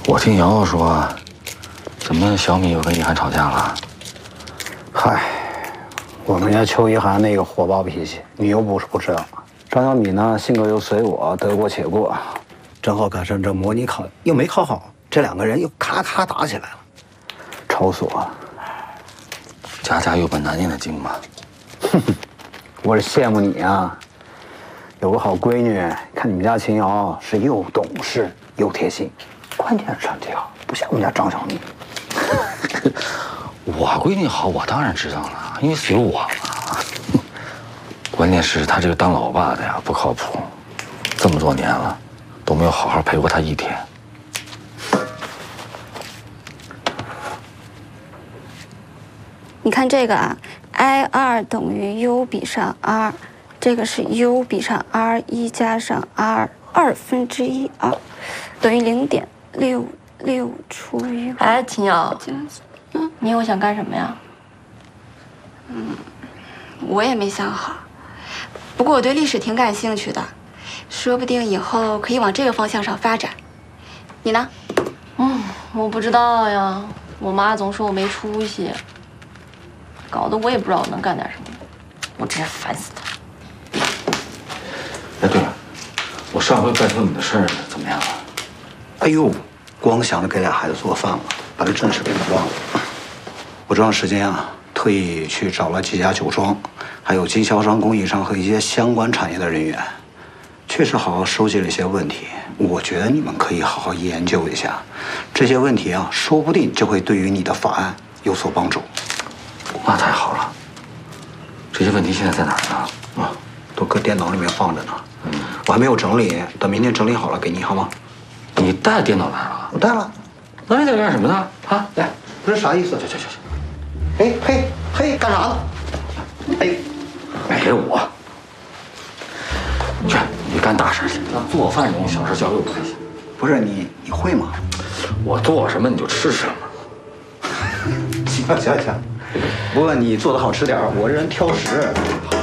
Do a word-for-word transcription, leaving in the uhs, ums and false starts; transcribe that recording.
我听瑶瑶说，怎么小米又跟一涵吵架了？ 嗨，我们家邱一涵那个火爆脾气，你又不是不知道。张小米呢，性格又随我，得过且过，正好赶上这模拟考又没考好，这两个人又咔咔打起来了，愁死我了。 家家有本难念的经嘛。 哼哼，我是羡慕你啊，有个好闺女。看你们家秦瑶是又懂事又贴心，关键是成绩好，不像我们家张小米。 我闺女好，我当然知道了，因为随我嘛。关键是他这个当老爸的呀不靠谱，这么多年了都没有好好陪过他一天。 你看这个啊 ，i 二等于 u 比上 r， 这个是 u 比上 r 一加上 r 二分之一 r， 等于零点六六除以。 哎，秦瑶，嗯，你以后想干什么呀？ 嗯，我也没想好，不过我对历史挺感兴趣的，说不定以后可以往这个方向上发展。你呢？ 嗯，我不知道呀，我妈总说我没出息。搞得我也不知道我能干点什么，我真是烦死他。 哎，对了，我上回拜托你的事儿怎么样了？ 哎呦，光想着给俩孩子做饭了，把这正事给忘了。我这段时间啊，特意去找了几家酒庄，还有经销商、供应商和一些相关产业的人员，确实好好收集了一些问题。我觉得你们可以好好研究一下这些问题啊，说不定就会对于你的法案有所帮助。 那太好了。这些问题现在在哪儿呢？ 啊，都搁电脑里面放着呢。嗯，我还没有整理，等明天整理好了给你好吗？ 你带电脑来了？ 我带了。 那你在干什么呢？啊，来， 不是啥意思？ 去去去去。 嘿嘿嘿，干啥呢？哎， 给我。去，你干大事去。那做饭这种小事交给我就行。 不是你，你会吗？ 我做什么你就吃什么。 行行行。不过你做的好吃点，我这人挑食。